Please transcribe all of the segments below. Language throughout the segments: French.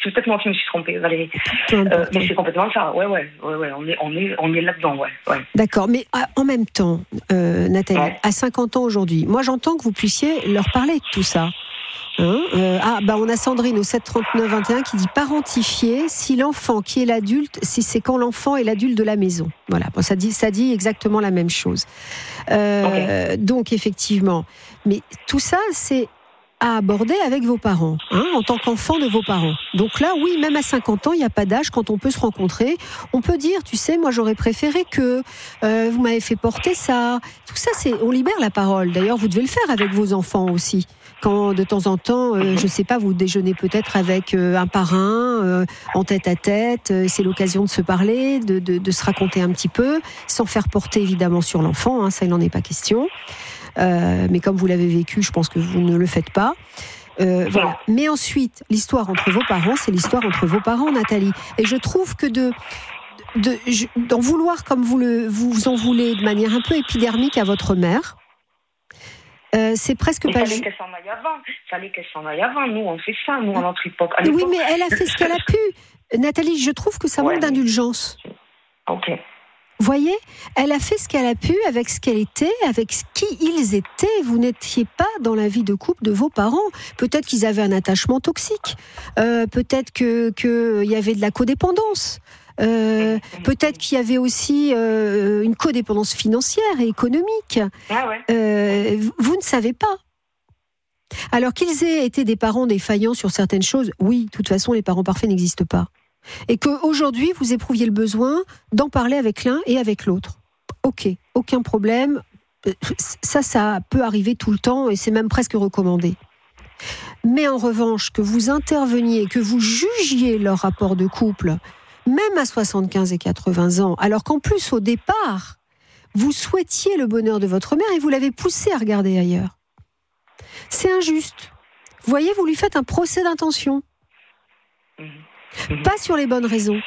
c'est peut-être moi qui me suis trompée, Valérie. Mais c'est complètement ça. Ouais, on est là-dedans, ouais. D'accord, mais en même temps, Nathalie, à 50 ans aujourd'hui, moi j'entends que vous puissiez leur parler de tout ça. On a Sandrine au 739-21 qui dit parentifier si l'enfant qui est l'adulte, si c'est quand l'enfant est l'adulte de la maison. Voilà, bon, ça dit exactement la même chose. Donc effectivement, mais tout ça c'est à aborder avec vos parents, en tant qu'enfant de vos parents. Donc là, oui, même à 50 ans, il n'y a pas d'âge quand on peut se rencontrer. On peut dire, tu sais, moi j'aurais préféré que vous m'avez fait porter ça. Tout ça, on libère la parole. D'ailleurs, vous devez le faire avec vos enfants aussi. Quand de temps en temps, je sais pas, vous déjeunez peut-être avec un parrain en tête à tête, c'est l'occasion de se parler, de se raconter un petit peu, sans faire porter évidemment sur l'enfant, ça il n'en est pas question. Mais comme vous l'avez vécu, je pense que vous ne le faites pas. Voilà. Mais ensuite, l'histoire entre vos parents, c'est l'histoire entre vos parents, Nathalie. Et je trouve que d'en vouloir comme vous en voulez de manière un peu épidermique à votre mère, c'est presque pas... Il fallait qu'elle s'en aille avant. Nous, on fait ça, nous, à notre époque. Oui, mais elle a fait ce qu'elle a pu. Nathalie, je trouve que ça manque d'indulgence. Ok. Voyez, elle a fait ce qu'elle a pu avec ce qu'elle était, avec ce qui ils étaient. Vous n'étiez pas dans la vie de couple de vos parents. Peut-être qu'ils avaient un attachement toxique. Peut-être qu'il y avait de la codépendance. Peut-être qu'il y avait aussi une codépendance financière et économique. Vous ne savez pas. Alors qu'ils aient été des parents défaillants sur certaines choses, oui, de toute façon, les parents parfaits n'existent pas. Et qu'aujourd'hui, vous éprouviez le besoin d'en parler avec l'un et avec l'autre. Ok, aucun problème. Ça peut arriver tout le temps et c'est même presque recommandé. Mais en revanche, que vous interveniez, que vous jugiez leur rapport de couple, même à 75 et 80 ans, alors qu'en plus, au départ, vous souhaitiez le bonheur de votre mère et vous l'avez poussée à regarder ailleurs. C'est injuste. Vous voyez, vous lui faites un procès d'intention. Pas sur les bonnes raisons.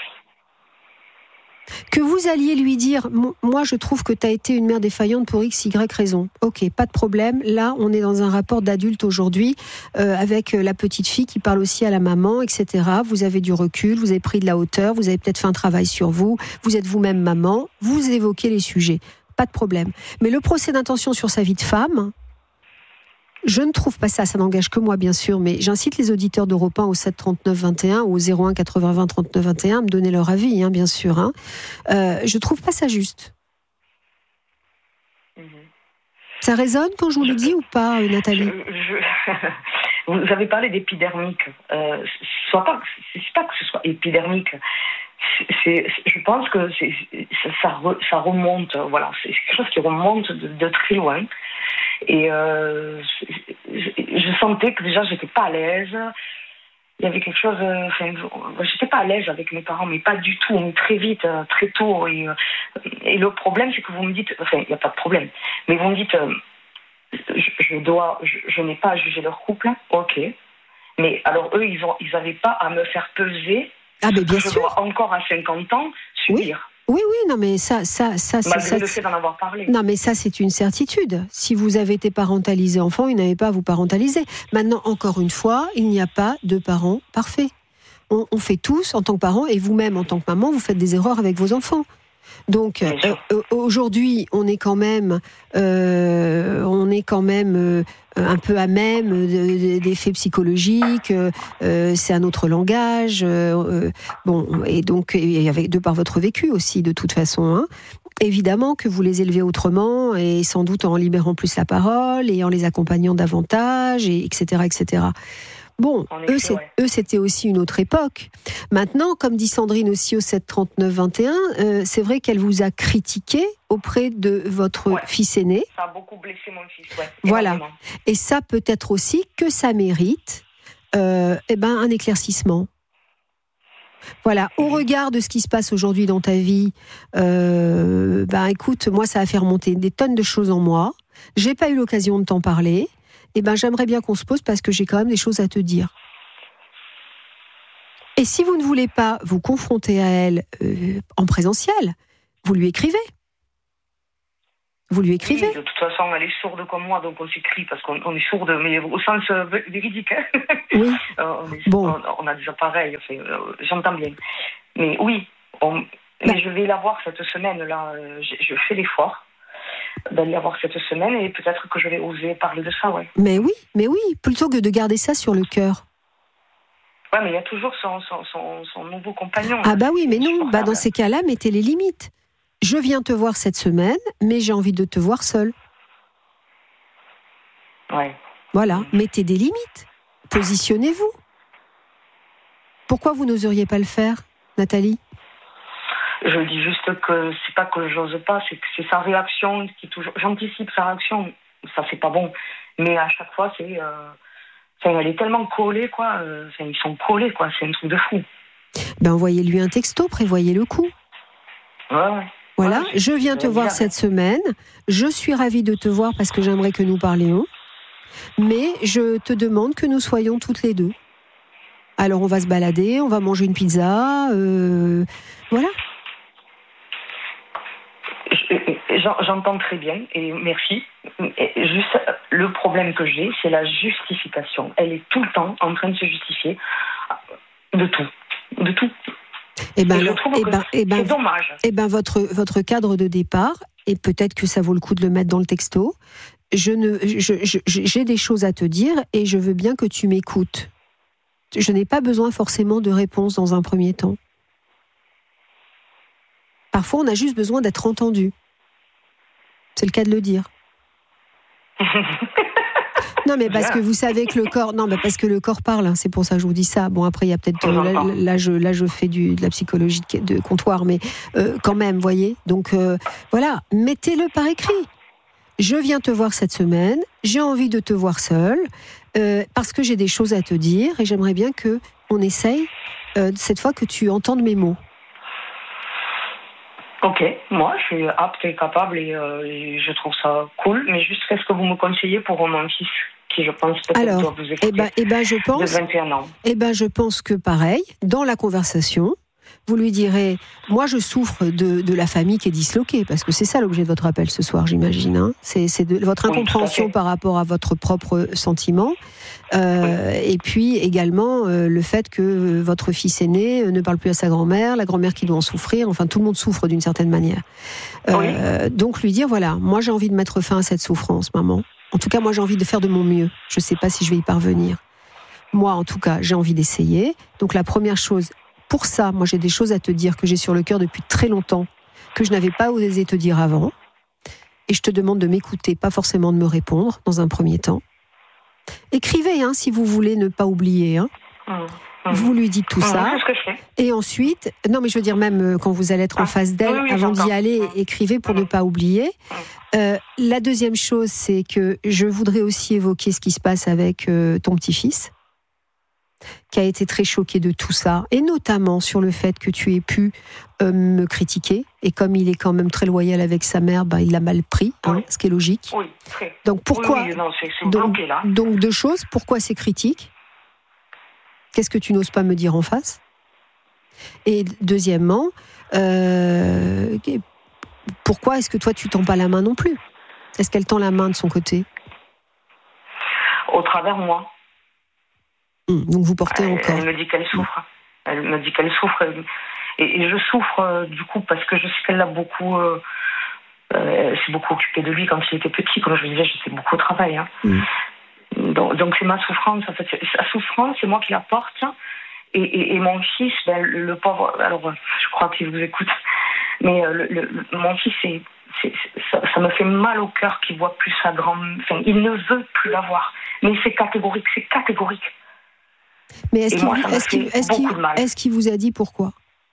Que vous alliez lui dire, moi je trouve que tu as été une mère défaillante pour X, Y raison. Ok, pas de problème. Là, on est dans un rapport d'adulte aujourd'hui, avec la petite fille qui parle aussi à la maman, etc. Vous avez du recul, vous avez pris de la hauteur, vous avez peut-être fait un travail sur vous, vous êtes vous-même maman, vous évoquez les sujets. Pas de problème. Mais le procès d'intention sur sa vie de femme, je ne trouve pas ça n'engage que moi bien sûr, mais j'incite les auditeurs d'Europe 1 au 7 39 21 ou au 01 80 20 39 21 à me donner leur avis, bien sûr. Je trouve pas ça juste. Ça résonne quand je vous le dis ou pas, Nathalie? Vous avez parlé d'épidermique. C'est pas que ce soit épidermique. Je pense que ça remonte. Voilà, c'est quelque chose qui remonte de très loin. Et je sentais que déjà j'étais pas à l'aise. Il y avait quelque chose. J'étais pas à l'aise avec mes parents, mais pas du tout. Très vite, très tôt. Et le problème, c'est que vous me dites. Enfin, il n'y a pas de problème. Mais vous me dites, je n'ai pas à juger leur couple. Ok. Mais alors eux, ils n'avaient pas à me faire peser. Ah, mais bien sûr. Je dois encore à 50 ans subir. Oui, non, mais ça, malgré le fait d'en avoir parlé. Non, mais ça, c'est une certitude. Si vous avez été parentalisé enfant, ils n'avaient pas à vous parentaliser. Maintenant, encore une fois, il n'y a pas de parents parfaits. On fait tous, en tant que parents, et vous-même, en tant que maman, vous faites des erreurs avec vos enfants. Donc, aujourd'hui, on est quand même un peu à même des faits psychologiques. C'est un autre langage. Et donc, de par votre vécu aussi, de toute façon. Évidemment que vous les élevez autrement et sans doute en libérant plus la parole et en les accompagnant davantage, et etc., etc. Bon, eux, c'était aussi une autre époque. Maintenant, comme dit Sandrine aussi au 7 39 21, c'est vrai qu'elle vous a critiqué auprès de votre fils aîné. Ça a beaucoup blessé mon fils, Voilà. Et ça peut être aussi que ça mérite un éclaircissement. Voilà, au regard de ce qui se passe aujourd'hui dans ta vie, écoute, moi, ça a fait remonter des tonnes de choses en moi. J'ai pas eu l'occasion de t'en parler. J'aimerais bien qu'on se pose parce que j'ai quand même des choses à te dire. Et si vous ne voulez pas vous confronter à elle en présentiel, vous lui écrivez. Vous lui écrivez. Oui, de toute façon, elle est sourde comme moi, donc on s'écrit parce qu'on est sourde, mais au sens véridique. Hein. Oui. On a des appareils, j'entends bien. Mais oui, mais je vais la voir cette semaine-là. Je fais l'effort d'aller la voir cette semaine et peut-être que je vais oser parler de ça, ouais. Mais oui, plutôt que de garder ça sur le cœur. Ouais, mais il y a toujours son nouveau compagnon. Ah bah oui, mais non, dans ces cas-là, mettez les limites. Je viens te voir cette semaine, mais j'ai envie de te voir seule. Ouais. Voilà, mettez des limites. Positionnez-vous. Pourquoi vous n'oseriez pas le faire, Nathalie ? Je dis juste que c'est pas que j'ose pas, c'est que c'est sa réaction qui toujours. J'anticipe sa réaction, ça c'est pas bon. Mais à chaque fois, elle est tellement collée, quoi. Ils sont collés, quoi. C'est un truc de fou. Ben envoyez-lui un texto, prévoyez le coup. Ouais. Voilà, je viens te voir cette semaine. Je suis ravie de te voir parce que j'aimerais que nous parlions. Mais je te demande que nous soyons toutes les deux. Alors on va se balader, on va manger une pizza, voilà. J'entends très bien et merci. Juste le problème que j'ai, c'est la justification. Elle est tout le temps en train de se justifier de tout. C'est dommage. Votre cadre de départ, et peut-être que ça vaut le coup de le mettre dans le texto. J'ai des choses à te dire et je veux bien que tu m'écoutes. Je n'ai pas besoin forcément de réponse dans un premier temps. Parfois, on a juste besoin d'être entendu. C'est le cas de le dire. Non, mais parce que vous savez que le corps... Non, mais parce que le corps parle, hein, c'est pour ça que je vous dis ça. Bon, après, il y a peut-être... Là, je fais de la psychologie de comptoir, mais quand même, voyez. Donc, voilà, mettez-le par écrit. Je viens te voir cette semaine, j'ai envie de te voir seule, parce que j'ai des choses à te dire, et j'aimerais bien qu'on essaye, cette fois, que tu entendes mes mots. Ok, moi je suis apte et capable et je trouve ça cool, mais juste qu'est-ce que vous me conseillez pour mon fils qui je pense peut-être doit vous écouter de 21 ans. Je pense que pareil, dans la conversation, vous lui direz, moi je souffre de la famille qui est disloquée, parce que c'est ça l'objet de votre appel ce soir, j'imagine. Hein. C'est de votre incompréhension par rapport à votre propre sentiment. Et puis également le fait que votre fils aîné ne parle plus à sa grand-mère, la grand-mère qui doit en souffrir, enfin tout le monde souffre d'une certaine manière. Donc lui dire, voilà, moi j'ai envie de mettre fin à cette souffrance, maman. En tout cas, moi j'ai envie de faire de mon mieux. Je ne sais pas si je vais y parvenir. Moi, en tout cas, j'ai envie d'essayer. Donc la première chose, pour ça, moi j'ai des choses à te dire que j'ai sur le cœur depuis très longtemps, que je n'avais pas osé te dire avant. Et je te demande de m'écouter, pas forcément de me répondre dans un premier temps. Écrivez, hein, si vous voulez ne pas oublier. Hein. Vous lui dites tout ça. C'est ce que je fais. Et ensuite, non mais je veux dire même quand vous allez être en face d'elle, avant d'y aller, écrivez pour ne pas oublier. La deuxième chose, c'est que je voudrais aussi évoquer ce qui se passe avec ton petit-fils, qui a été très choqué de tout ça, et notamment sur le fait que tu aies pu me critiquer, et comme il est quand même très loyal avec sa mère, il l'a mal pris, ce qui est logique. Oui, très. Donc pourquoi c'est bloqué, là. Donc deux choses, pourquoi ces critiques ? Qu'est-ce que tu n'oses pas me dire en face ? Et deuxièmement, pourquoi est-ce que toi tu tends pas la main non plus ? Est-ce qu'elle tend la main de son côté ? Au travers moi. Donc vous portez encore. Elle me dit qu'elle souffre. Elle me dit qu'elle souffre. Et je souffre du coup parce que je sais qu'elle l'a beaucoup... elle s'est beaucoup occupée de lui quand il était petit. Comme je vous disais, j'étais beaucoup au travail. Hein. Donc c'est ma souffrance. En fait, sa souffrance, c'est moi qui la porte. Et mon fils, le pauvre... Alors, je crois qu'il vous écoute. Mais mon fils, ça me fait mal au cœur qu'il voit plus sa grand... Enfin, il ne veut plus la voir. Mais c'est catégorique. Mais est-ce qu'il vous a dit pourquoi ?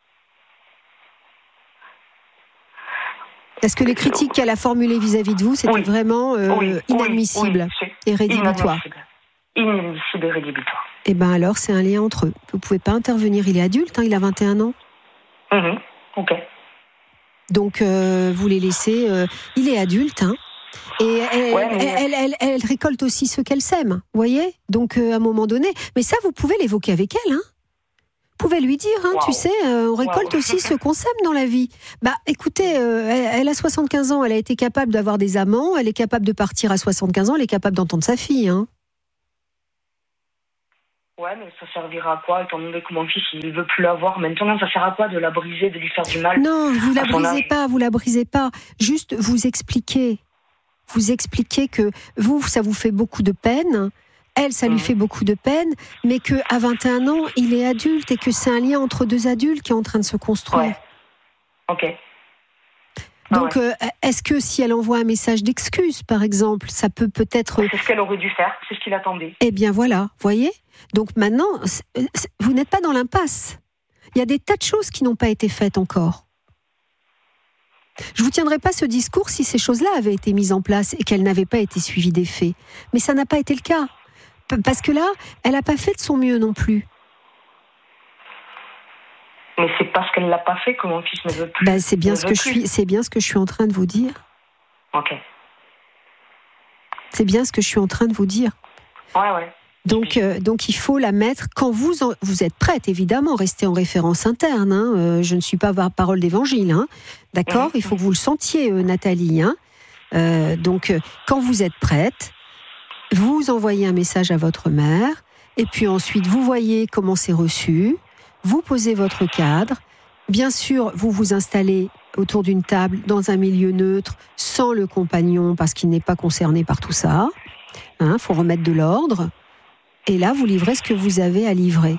Est-ce que les critiques qu'elle a formulées vis-à-vis de vous, c'était vraiment inadmissible et rédhibitoire ? Inadmissible et rédhibitoire. Eh bien alors, c'est un lien entre eux. Vous ne pouvez pas intervenir. Il est adulte, il a 21 ans. Ok. Donc, vous les laissez... il est adulte, et elle récolte aussi ce qu'elle sème, vous voyez ? Donc, à un moment donné... Mais ça, vous pouvez l'évoquer avec elle, Vous pouvez pouvez lui dire, tu sais, on récolte aussi ce qu'on sème dans la vie. Écoutez, elle a 75 ans, elle a été capable d'avoir des amants, elle est capable de partir à 75 ans, elle est capable d'entendre sa fille. Ouais, mais ça servira à quoi, étant donné que mon fils, il ne veut plus l'avoir maintenant, ça sert à quoi de la briser, de lui faire du mal? Non, vous la brisez pas. Juste, vous expliquez que vous, ça vous fait beaucoup de peine, elle, ça lui fait beaucoup de peine, mais qu'à 21 ans, il est adulte et que c'est un lien entre deux adultes qui est en train de se construire. Ouais. Ok. Donc, est-ce que si elle envoie un message d'excuse, par exemple, ça peut-être... C'est ce qu'elle aurait dû faire, c'est ce qu'il attendait. Eh bien voilà, voyez. Donc maintenant, vous n'êtes pas dans l'impasse. Il y a des tas de choses qui n'ont pas été faites encore. Je ne vous tiendrai pas ce discours si ces choses-là avaient été mises en place et qu'elles n'avaient pas été suivies des faits. Mais ça n'a pas été le cas. Parce que là, elle n'a pas fait de son mieux non plus. Mais c'est parce qu'elle ne l'a pas fait que mon fils ne veut plus. C'est bien ce que je suis en train de vous dire. Ok. C'est bien ce que je suis en train de vous dire. Ouais. Donc il faut la mettre quand vous êtes prête, évidemment, restez en référence interne. Je ne suis pas parole d'évangile, d'accord. Il faut que vous le sentiez, Nathalie. Donc quand vous êtes prête, vous envoyez un message à votre mère, et puis ensuite vous voyez comment c'est reçu. Vous posez votre cadre. Bien sûr, vous vous installez autour d'une table dans un milieu neutre, sans le compagnon, parce qu'il n'est pas concerné par tout ça. Faut remettre de l'ordre. Et là, vous livrez ce que vous avez à livrer.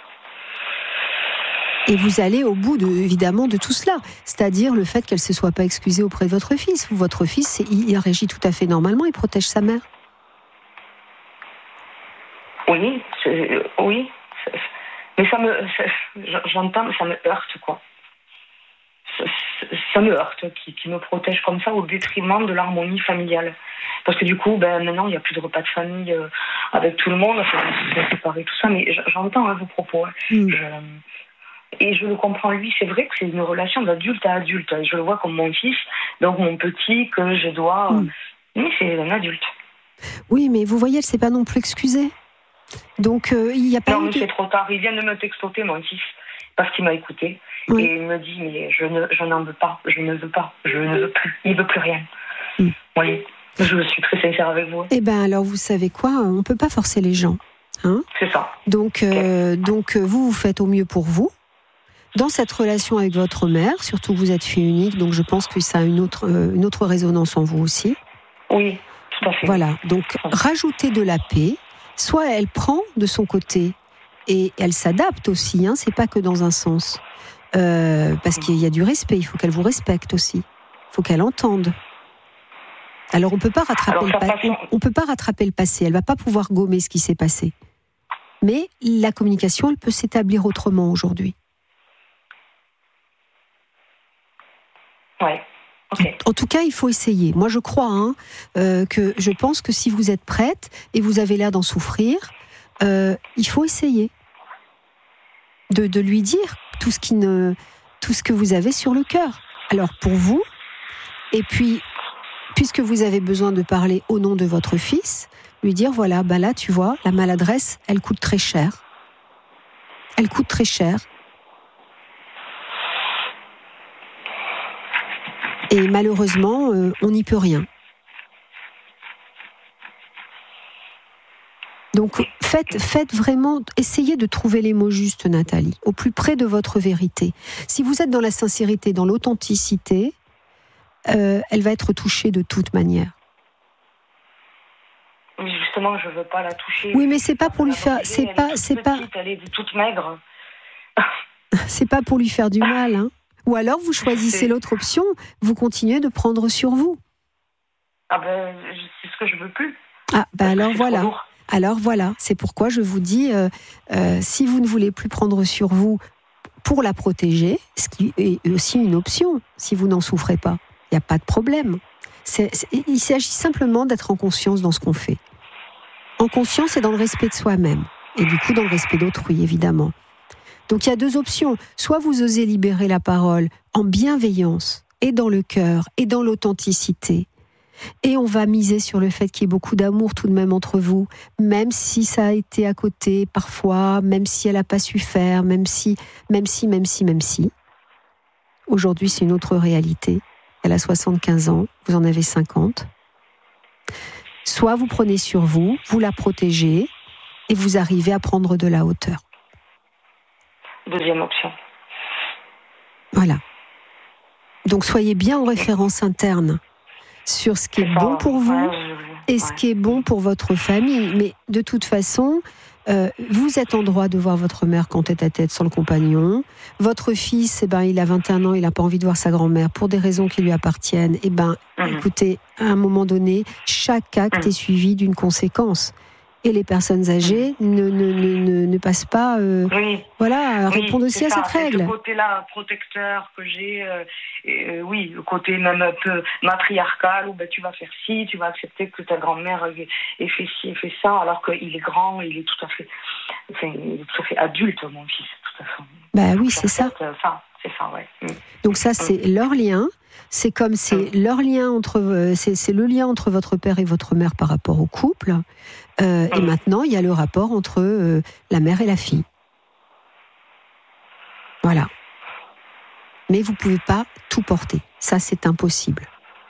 Et vous allez au bout, évidemment, de tout cela. C'est-à-dire le fait qu'elle ne se soit pas excusée auprès de votre fils. Votre fils, il réagit tout à fait normalement, il protège sa mère. Oui. Mais j'entends, ça me heurte, quoi. Ça me heurte, qui me protège comme ça au détriment de l'harmonie familiale. Parce que du coup, maintenant, il n'y a plus de repas de famille avec tout le monde, c'est séparé, tout ça, mais j'entends vos propos. Et je le comprends, lui, c'est vrai que c'est une relation d'adulte à adulte. Et je le vois comme mon fils, donc mon petit, que je dois... Mais c'est un adulte. Oui, mais vous voyez, elle ne s'est pas non plus excusée. Donc, il n'y a pas... Non, mais c'est trop tard. Il vient de me textoter, mon fils, parce qu'il m'a écouté. Oui. Et il me dit, mais je n'en veux pas, je ne veux pas, je ne veux plus. Il ne veut plus rien. Oui, je suis très sincère avec vous. Eh bien, alors, vous savez quoi? On ne peut pas forcer les gens. C'est ça. Donc, vous faites au mieux pour vous. Dans cette relation avec votre mère, surtout que vous êtes fille unique, donc je pense que ça a une autre résonance en vous aussi. Oui, tout à fait. Voilà, donc rajoutez de la paix. Soit elle prend de son côté et elle s'adapte aussi, c'est pas que dans un sens. Parce qu'il y a du respect, il faut qu'elle vous respecte aussi. Il faut qu'elle entende. Alors on peut pas rattraper le passé, elle va pas pouvoir gommer ce qui s'est passé. Mais la communication, elle peut s'établir autrement aujourd'hui. Ouais. Okay. En tout cas, il faut essayer. Moi, je crois je pense que si vous êtes prête et vous avez l'air d'en souffrir, il faut essayer de lui dire tout ce que vous avez sur le cœur. Alors pour vous, et puis puisque vous avez besoin de parler au nom de votre fils, lui dire voilà, là tu vois, la maladresse, elle coûte très cher. Elle coûte très cher. Et malheureusement, on n'y peut rien. Donc, faites vraiment, essayez de trouver les mots justes, Nathalie, au plus près de votre vérité. Si vous êtes dans la sincérité, dans l'authenticité, elle va être touchée de toute manière. Justement, je veux pas la toucher. Oui, mais c'est pas pour lui faire, elle est toute maigre. C'est pas pour lui faire du mal, Ou alors vous choisissez l'autre option, vous continuez de prendre sur vous. C'est ce que je veux plus. Alors voilà. Alors voilà, c'est pourquoi je vous dis, si vous ne voulez plus prendre sur vous pour la protéger, ce qui est aussi une option, si vous n'en souffrez pas, il n'y a pas de problème. Il s'agit simplement d'être en conscience dans ce qu'on fait. En conscience et dans le respect de soi-même. Et du coup dans le respect d'autrui, évidemment. Donc il y a deux options. Soit vous osez libérer la parole en bienveillance, et dans le cœur, et dans l'authenticité. Et on va miser sur le fait qu'il y ait beaucoup d'amour tout de même entre vous, même si ça a été à côté parfois, même si elle n'a pas su faire, même si. Aujourd'hui, c'est une autre réalité. Elle a 75 ans, vous en avez 50. Soit vous prenez sur vous, vous la protégez et vous arrivez à prendre de la hauteur. Deuxième option. Voilà. Donc soyez bien en référence interne sur ce qui est bon pour vous et ce qui est bon pour votre famille. Mais de toute façon, vous êtes en droit de voir votre mère quand tête à tête sans le compagnon. Votre fils, il a 21 ans, il n'a pas envie de voir sa grand-mère pour des raisons qui lui appartiennent. Écoutez, à un moment donné, chaque acte est suivi d'une conséquence. Et les personnes âgées ne passent pas à répondre aussi à cette règle. C'est ce côté-là protecteur que j'ai, le côté même un peu matriarcal où tu vas faire ci, tu vas accepter que ta grand-mère ait fait ci et fait ça, alors qu'il est grand, il est tout à fait adulte, mon fils. Tout à fait. Oui, c'est ça. C'est ça, ouais. Donc ça, c'est leur lien. C'est comme c'est leur lien c'est le lien entre votre père et votre mère par rapport au couple. Et maintenant, il y a le rapport entre la mère et la fille. Voilà. Mais vous ne pouvez pas tout porter. Ça, c'est impossible.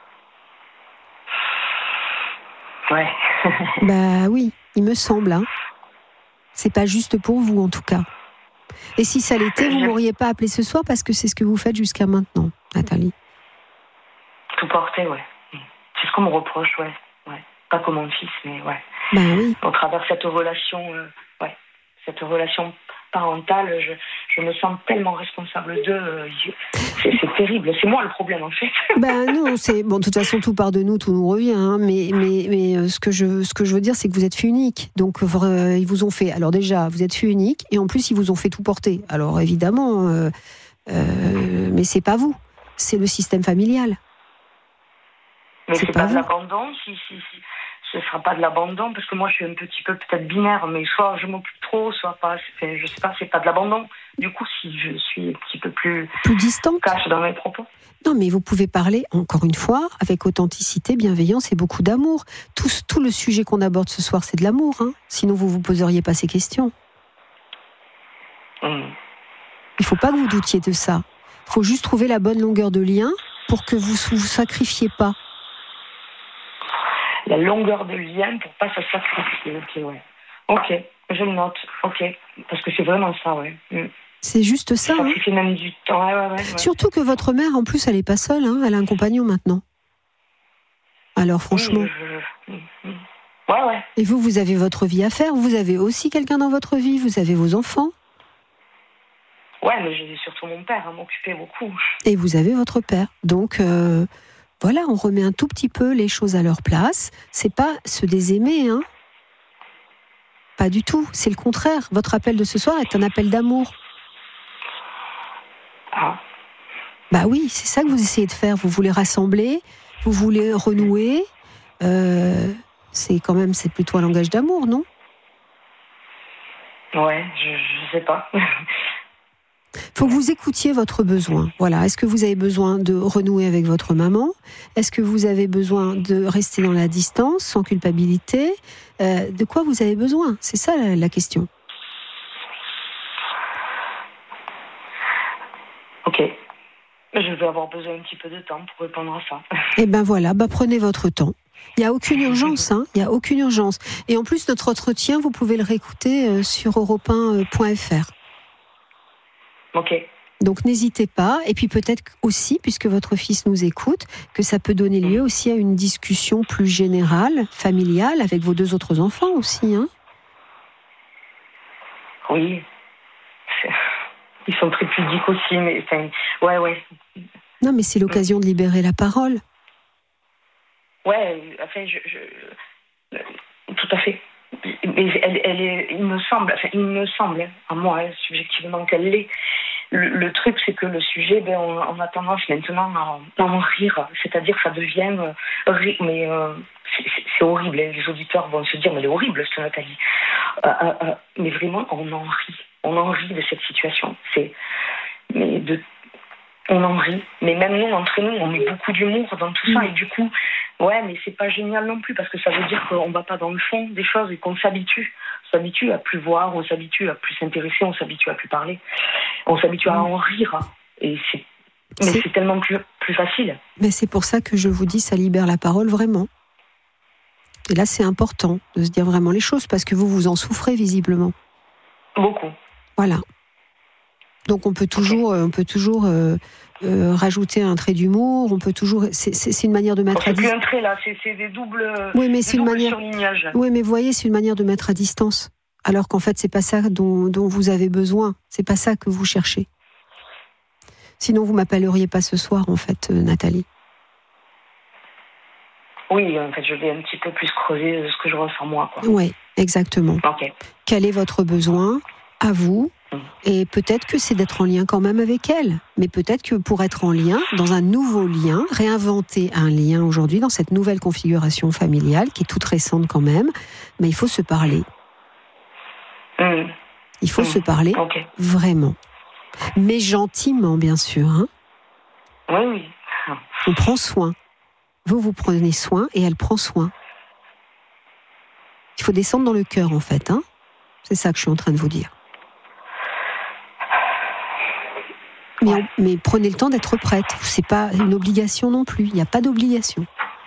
Ouais. Oui, il me semble. Hein. C'est pas juste pour vous, en tout cas. Et si ça l'était, vous ne m'auriez pas appelé ce soir parce que c'est ce que vous faites jusqu'à maintenant, Nathalie. Tout porter, ouais. C'est ce qu'on me reproche, ouais. Pas comme mon fils, mais ouais. Oui. Au travers cette relation, cette relation parentale, je me sens tellement responsable d'eux. C'est terrible. C'est moi le problème, en fait. Non, de toute façon, tout part de nous, tout nous revient. Hein, mais ce que je veux dire, c'est que vous êtes fait unique. Donc, ils vous ont fait. Alors déjà, vous êtes fait unique, et en plus, ils vous ont fait tout porter. Alors évidemment, mais c'est pas vous, c'est le système familial. Mais c'est pas de l'abandon, si. Ce ne sera pas de l'abandon, parce que moi je suis un petit peu peut-être binaire, mais soit je m'occupe trop, soit pas. Je sais pas, c'est pas de l'abandon. Du coup, si je suis un petit peu plus distante, cash dans mes propos. Non, mais vous pouvez parler, encore une fois, avec authenticité, bienveillance et beaucoup d'amour. Tout le sujet qu'on aborde ce soir, c'est de l'amour. Hein. Sinon, vous ne vous poseriez pas ces questions. Il ne faut pas que vous doutiez de ça. Il faut juste trouver la bonne longueur de lien pour que vous ne vous sacrifiez pas. La longueur de lien pour pas se sacrifier. Ok, je le note. Ok, parce que c'est vraiment ça, ouais. C'est juste ça. Sacrifier même du temps. Ouais. Surtout que votre mère, en plus, elle est pas seule. Hein. Elle a un compagnon maintenant. Alors franchement. Ouais. Et vous avez votre vie à faire. Vous avez aussi quelqu'un dans votre vie. Vous avez vos enfants. Ouais, mais j'ai surtout mon père à m'occuper beaucoup. Et vous avez votre père. Donc. Voilà, on remet un tout petit peu les choses à leur place. C'est pas se désaimer, hein. Pas du tout, c'est le contraire. Votre appel de ce soir est un appel d'amour. Ah. Oui, c'est ça que vous essayez de faire. Vous voulez rassembler, vous voulez renouer. C'est plutôt un langage d'amour, non ? Ouais, je sais pas. Faut que vous écoutiez votre besoin. Voilà. Est-ce que vous avez besoin de renouer avec votre maman ? Est-ce que vous avez besoin de rester dans la distance, sans culpabilité ? De quoi vous avez besoin ? C'est ça la question. Ok. Je vais avoir besoin un petit peu de temps pour répondre à ça. Voilà, prenez votre temps. Il n'y a aucune urgence, hein. Il n'y a aucune urgence. Et en plus, notre entretien, vous pouvez le réécouter sur europe1.fr. Ok. Donc n'hésitez pas, et puis peut-être aussi, puisque votre fils nous écoute, que ça peut donner lieu aussi à une discussion plus générale, familiale, avec vos 2 autres enfants aussi, hein. Oui. Ils sont très pudiques aussi, mais ouais. Non, mais c'est l'occasion de libérer la parole. Ouais, tout à fait. Mais il me semble, à moi, subjectivement, qu'elle l'est. Le truc, c'est que le sujet, on a tendance maintenant à en rire. C'est-à-dire que ça devient mais c'est horrible. Les auditeurs vont se dire, mais elle est horrible, cette Nathalie. Mais vraiment, on en rit. On en rit de cette situation. On en rit. Mais même nous, entre nous, on met beaucoup d'humour dans tout ça. Et du coup, Ouais, mais c'est pas génial non plus, parce que ça veut dire qu'on va pas dans le fond des choses et qu'on s'habitue. On s'habitue à plus voir, on s'habitue à plus s'intéresser, on s'habitue à plus parler. On s'habitue à en rire. Et c'est tellement plus facile. Mais c'est pour ça que je vous dis, ça libère la parole vraiment. Et là, c'est important de se dire vraiment les choses, parce que vous en souffrez visiblement. Beaucoup. Voilà. Donc on peut toujours rajouter un trait d'humour. On peut toujours. C'est une manière de mettre à distance. C'est plus un trait là, c'est des doubles. Oui, mais c'est une manière. Surlignages. Oui, mais vous voyez, c'est une manière de mettre à distance. Alors qu'en fait, c'est pas ça dont vous avez besoin. C'est pas ça que vous cherchez. Sinon, vous m'appelleriez pas ce soir, en fait, Nathalie. Oui, en fait, je vais un petit peu plus creuser ce que je ressens moi, quoi. Oui, exactement. Ok. Quel est votre besoin à vous? Et peut-être que c'est d'être en lien quand même avec elle. Mais peut-être que pour être en lien, dans un nouveau lien, réinventer un lien aujourd'hui dans cette nouvelle configuration familiale, qui est toute récente quand même, mais il faut se parler. Il faut se parler vraiment. Mais gentiment, bien sûr. Hein. Oui. On prend soin. Vous prenez soin et elle prend soin. Il faut descendre dans le cœur, en fait. Hein. C'est ça que je suis en train de vous dire. Mais prenez le temps d'être prête. C'est pas une obligation non plus. Il n'y a pas d'obligation.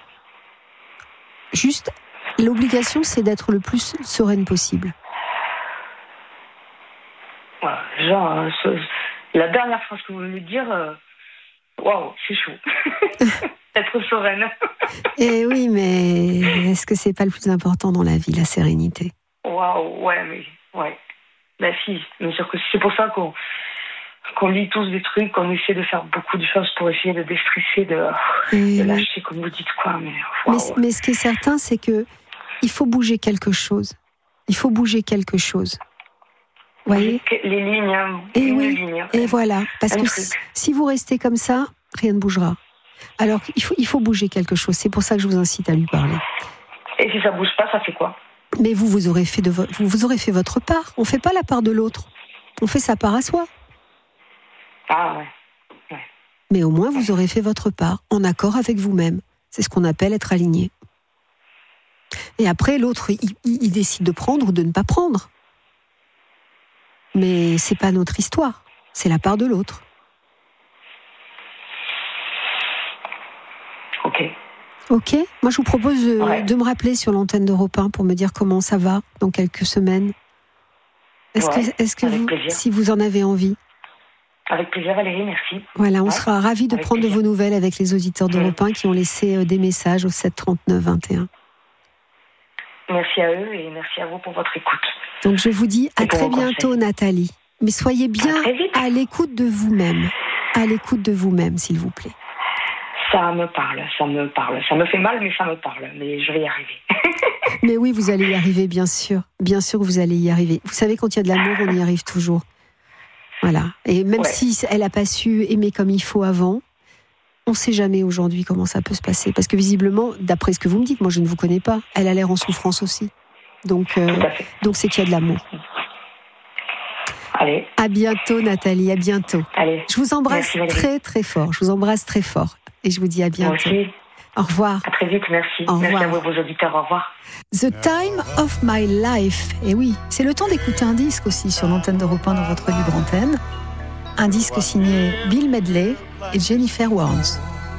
Juste, l'obligation, c'est d'être le plus sereine possible. Voilà. Genre, la dernière phrase que vous venez de dire, waouh, c'est chaud. Être sereine. Eh oui, mais est-ce que c'est pas le plus important dans la vie, la sérénité? Waouh, ouais. Ben si, bien sûr que c'est pour ça qu'on lit tous des trucs, qu'on essaie de faire beaucoup de choses pour essayer de déstresser, de lâcher, comme vous dites, quoi. Mais ce qui est certain, c'est que il faut bouger quelque chose. Il faut bouger quelque chose. Vous voyez ? Les lignes, hein. Et oui, et voilà. Parce que si vous restez comme ça, rien ne bougera. Alors, il faut bouger quelque chose. C'est pour ça que je vous incite à lui parler. Et si ça bouge pas, ça fait quoi ? Mais vous aurez fait fait votre part. On fait pas la part de l'autre. On fait sa part à soi. Ah ouais. Mais au moins, vous aurez fait votre part, en accord avec vous-même. C'est ce qu'on appelle être aligné. Et après, l'autre, il décide de prendre ou de ne pas prendre. Mais c'est pas notre histoire. C'est la part de l'autre. Ok. Moi, je vous propose de me rappeler sur l'antenne d'Europe 1 pour me dire comment ça va dans quelques semaines. Est-ce que vous, si vous en avez envie? Avec plaisir, Valérie, merci. Voilà, on sera ravis de prendre de vos nouvelles avec les auditeurs d'Europe 1 qui ont laissé des messages au 7 39 21. Merci à eux et merci à vous pour votre écoute. Donc, je vous dis à très bientôt, Nathalie. Mais soyez bien à l'écoute de vous-même. À l'écoute de vous-même, s'il vous plaît. Ça me parle. Ça me fait mal, mais ça me parle. Mais je vais y arriver. Mais oui, vous allez y arriver, bien sûr. Bien sûr que vous allez y arriver. Vous savez, quand il y a de l'amour, on y arrive toujours. Voilà. Et même si elle n'a pas su aimer comme il faut avant, on ne sait jamais aujourd'hui comment ça peut se passer. Parce que visiblement, d'après ce que vous me dites, moi je ne vous connais pas, elle a l'air en souffrance aussi. Donc c'est qu'il y a de l'amour. Allez. À bientôt, Nathalie, à bientôt. Allez. Je vous embrasse très très fort. Je vous embrasse très fort. Et je vous dis à bientôt. Moi aussi. Au revoir. À très vite, merci. Au revoir. Merci à vous, vos auditeurs. Au revoir. The Time of My Life. Et oui, c'est le temps d'écouter un disque aussi sur l'antenne d'Europe 1 dans votre libre antenne. Un disque signé Bill Medley et Jennifer Warnes.